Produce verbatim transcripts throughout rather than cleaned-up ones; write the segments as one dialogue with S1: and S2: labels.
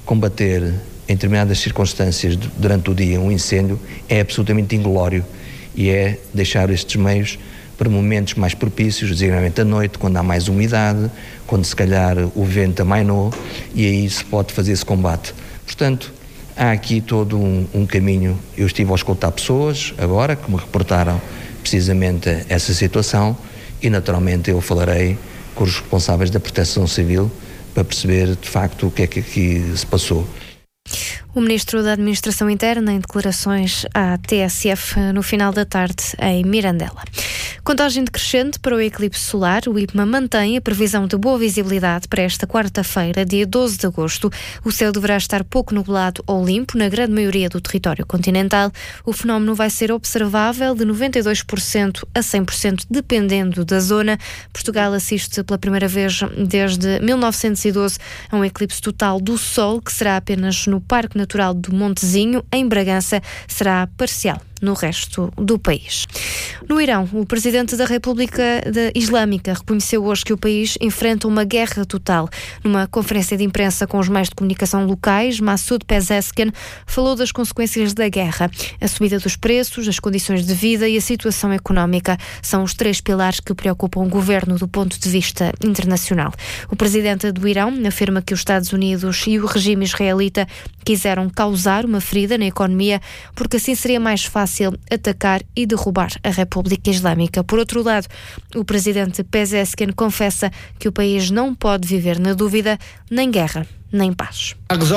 S1: combater em determinadas circunstâncias durante o dia um incêndio é absolutamente inglório e é deixar estes meios para momentos mais propícios, designadamente à noite, quando há mais umidade, quando se calhar o vento amainou, e aí se pode fazer esse combate. Portanto, há aqui todo um, um caminho. Eu estive a escutar pessoas agora que me reportaram precisamente essa situação e naturalmente eu falarei com os responsáveis da Proteção Civil para perceber de facto o que é que aqui se passou.
S2: O Ministro da Administração Interna em declarações à T S F no final da tarde em Mirandela. Contagem decrescente para o eclipse solar, o I P M A mantém a previsão de boa visibilidade para esta quarta-feira, dia doze de agosto. O céu deverá estar pouco nublado ou limpo na grande maioria do território continental. O fenómeno vai ser observável de noventa e dois por cento a cem por cento, dependendo da zona. Portugal assiste pela primeira vez desde mil novecentos e doze a um eclipse total do Sol, que será apenas no Parque Natural do Montezinho. Em Bragança será parcial no resto do país. No Irão, o presidente da República Islâmica reconheceu hoje que o país enfrenta uma guerra total. Numa conferência de imprensa com os meios de comunicação locais, Massoud Pezeshkian falou das consequências da guerra. A subida dos preços, as condições de vida e a situação económica são os três pilares que preocupam o governo do ponto de vista internacional. O presidente do Irão afirma que os Estados Unidos e o regime israelita quiseram causar uma ferida na economia porque assim seria mais fácil atacar e derrubar a República Islâmica. Por outro lado, o presidente Pezeshkian confessa que o país não pode viver na dúvida, nem guerra, nem paz.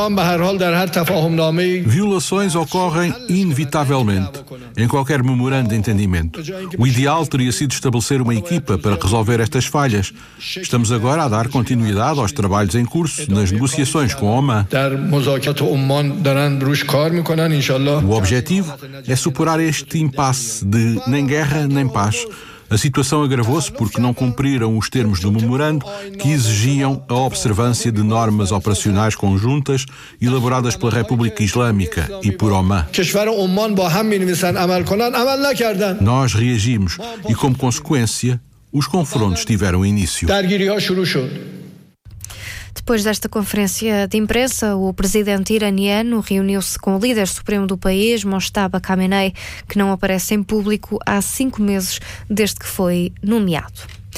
S3: Violações ocorrem inevitavelmente em qualquer memorando de entendimento. O ideal teria sido estabelecer uma equipa para resolver estas falhas. Estamos agora a dar continuidade aos trabalhos em curso nas negociações com Oman. O objetivo é superar este impasse de nem guerra nem paz. A situação agravou-se porque não cumpriram os termos do memorando que exigiam a observância de normas operacionais conjuntas elaboradas pela República Islâmica e por Oman. Nós reagimos e, como consequência, os confrontos tiveram início.
S2: Depois desta conferência de imprensa, o presidente iraniano reuniu-se com o líder supremo do país, Mojtaba Khamenei, que não aparece em público há cinco meses desde que foi nomeado.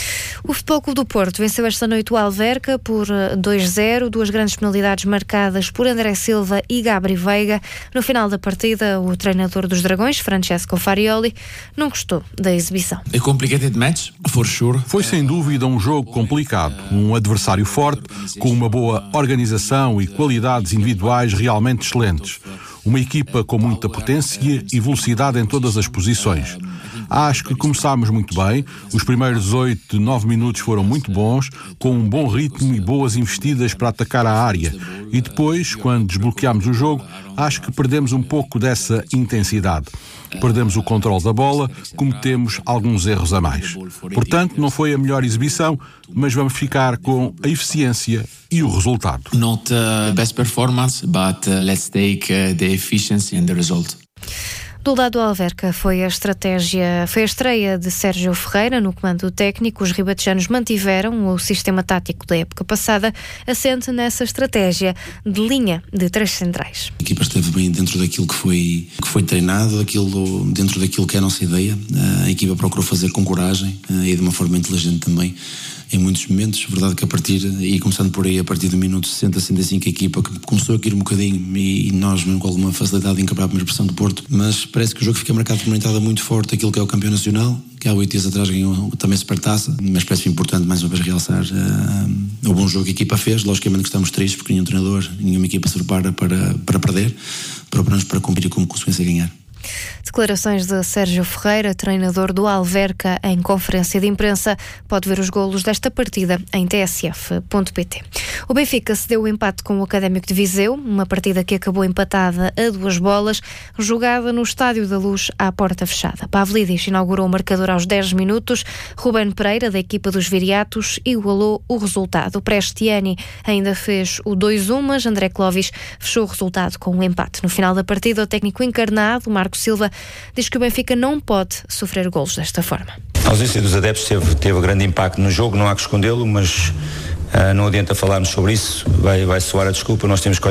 S2: O Futebol Clube do Porto venceu esta noite o Alverca por dois a zero, duas grandes penalidades marcadas por André Silva e Gabri Veiga. No final da partida, o treinador dos Dragões, Francesco Farioli, não gostou da exibição.
S4: A complicated match, for sure.
S3: Foi sem dúvida um jogo complicado, um adversário forte, com uma boa organização e qualidades individuais realmente excelentes. Uma equipa com muita potência e velocidade em todas as posições. Acho que começámos muito bem, os primeiros oito, nove minutos foram muito bons, com um bom ritmo e boas investidas para atacar a área. E depois, quando desbloqueámos o jogo, acho que perdemos um pouco dessa intensidade. Perdemos o controle da bola, cometemos alguns erros a mais. Portanto, não foi a melhor exibição, mas vamos ficar com a eficiência e o resultado.
S4: Not the best performance, but uh, let's take uh, the efficiency and the result.
S2: Do lado do Alverca foi a estratégia, foi a estreia de Sérgio Ferreira no comando técnico. Os ribatejanos mantiveram o sistema tático da época passada, assente nessa estratégia de linha de três centrais.
S5: A equipa esteve bem dentro daquilo que foi, que foi treinado, daquilo, dentro daquilo que é a nossa ideia. A equipa procurou fazer com coragem e de uma forma inteligente também. Em muitos momentos, verdade que a partir, e começando por aí, a partir do minuto sessenta, sessenta e cinco, a equipa começou a cair um bocadinho e, e nós mesmo com alguma facilidade em quebrar a primeira pressão do Porto, mas parece que o jogo fica marcado por uma entrada muito forte daquilo que é o campeão nacional, que há oito dias atrás ganhou também Supertaça, mas parece importante mais uma vez realçar uh, o bom jogo que a equipa fez. Logicamente que estamos tristes porque nenhum treinador, nenhuma equipa se prepara para, para perder, para, para cumprir e como consequência ganhar.
S2: Declarações de Sérgio Ferreira, treinador do Alverca, em conferência de imprensa. Pode ver os golos desta partida em t s f ponto p t. O Benfica cedeu o empate com o Académico de Viseu, uma partida que acabou empatada a duas bolas, jogada no Estádio da Luz à porta fechada. Pavlidis inaugurou o marcador aos dez minutos. Ruben Pereira, da equipa dos Viriatos, igualou o resultado. Prestiani ainda fez o dois a um, mas André Clovis fechou o resultado com um empate. No final da partida, o técnico encarnado, Marco Silva, diz que o Benfica não pode sofrer golos desta forma.
S6: A ausência dos adeptos teve, teve grande impacto no jogo, não há que escondê-lo, mas uh, não adianta falarmos sobre isso, vai, vai soar a desculpa, nós temos que